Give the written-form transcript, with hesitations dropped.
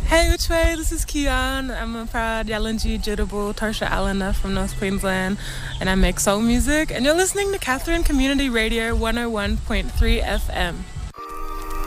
Hey, which way? This is Kian. I'm a proud Yalanji Jitable Tarsha Allena from North Queensland, and I make soul music. And you're listening to Catherine Community Radio 101.3 FM.